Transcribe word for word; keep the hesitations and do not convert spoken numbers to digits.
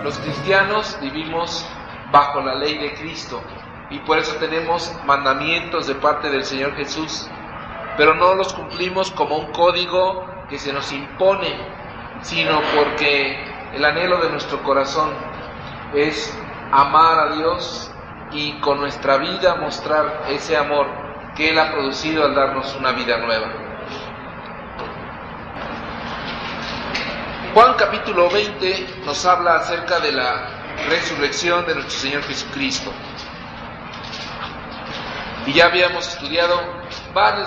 Los cristianos vivimos bajo la ley de Cristo y por eso tenemos mandamientos de parte del Señor Jesús, pero no los cumplimos como un código que se nos impone, sino porque el anhelo de nuestro corazón es amar a Dios y con nuestra vida mostrar ese amor que Él ha producido al darnos una vida nueva. Juan capítulo veinte nos habla acerca de la resurrección de nuestro Señor Jesucristo. Y ya habíamos estudiado varios